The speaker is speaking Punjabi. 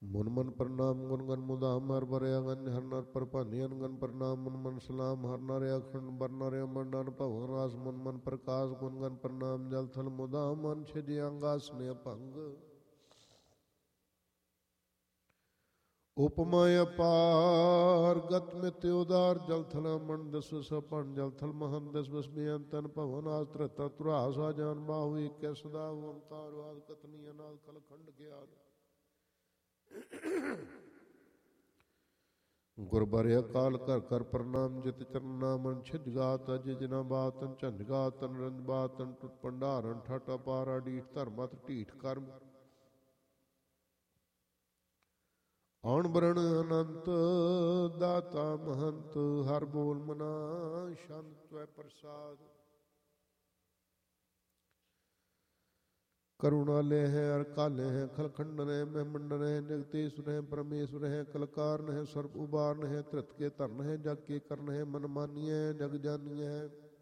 ਮੁਨ ਮਨ ਪ੍ਰਣਾਮ ਗੁਣ ਗਨ ਮੁਦਾਮ ਹਰ ਬਰਿਆ ਗਨ ਹਰ ਨਰ ਪਰ ਭਾਨੀ ਅਨਗਨ ਪ੍ਰਣਾਮ ਮੁਨ ਮਨ ਸਲਾਮ ਹਰ ਨਰ ਅਖੰਡ ਬਰ ਨਰ ਮੰਡਨ ਭਵਨ ਰਾਸ ਮੁਨ ਮਨ ਪ੍ਰਕਾਸ਼ ਗੁਣ ਗਨ ਪ੍ਰਣਾਮ ਜਲ ਥਲ ਮੁਦਾਮ ਮਨ ਛਿਜ ਅੰਗਾਸਨੇ ਭੰਗ ਉਪਮਾ ਅਪਾਰ ਗਤ ਮਿਤ ਉਦਾਰ ਜਲ ਥਲ ਮਨ ਦਸ ਸਪਨ ਜਲ ਥਲ ਮਹਨ ਦਸ ਬਸ ਬੇਅੰਤਨ ਭਵਨ ਆਸ ਧਰਤਾ ਤੁਰਾਸ ਆ ਜਾਨ ਬਾਹੂ ਏਕੈ ਸਦਾ ਓੰਕਾਰ ਵਾਦ ਕਤਨੀ ਅਨਾਦ ਕਲ ਖੰਡ ਗਿਆਨ ਗੁਰ ਬਰਿ ਅਕਾਲ ਕਰ ਕਰ ਪ੍ਰਣਾਮ ਜਿਤ ਚਰਨਾ ਮਨ ਛਿਜਗਾਤ ਅਜ ਜਿਨਾ ਬਾਤਨ ਝੰਜਗਾਤਨ ਰੰਜ ਬਾਤਨ ਟੁੱਟ ਭੰਡਾਰਨ ਠਟ ਅਪਾਰਾ ਡੀਠ ਧਰਮਤ ਢੀਠ ਕਰਮ ਆਉਣ ਬਰਣ ਅਨੰਤ ਦਾਤਾ ਮਹੰਤ ਹਰ ਬੋਲ ਮਨਾ ਸ਼ੰਤ ਤਵੈ ਪ੍ਰਸਾਦ ਕਰੁਣਾਲੇ ਹੈ ਅਰ ਕਾਲੇ ਹੈ ਖਲਖੰਡਨ ਮੈਂ ਮੰਡਨ ਹੈ ਜਗਤੇਸ਼ੁਰ ਹੈ ਪਰਮੇਸ਼ਵਰ ਹੈ ਕਲਕਾਰਨ ਹੈ ਸਰਬ ਉਬਾਰਨ ਹੈ ਧਰਤ ਕੇ ਧਰਨ ਹੈ ਜਗ ਕੇ ਕਰਨ ਹੈ ਮਨ ਮਾਨੀਐ ਜਗ ਜਾਨੀਐ